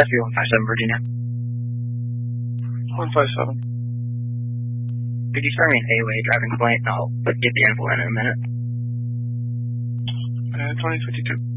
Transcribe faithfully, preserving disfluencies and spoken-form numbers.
S B one five seven, Virginia. one five seven. Could you start me an A W A driving complaint, and I'll get the info in in a minute. Uh, twenty fifty-two.